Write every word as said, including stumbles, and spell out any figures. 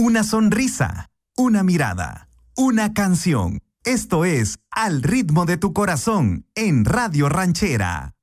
una sonrisa, una mirada, una canción. Esto es Al ritmo de tu corazón en Radio Ranchera.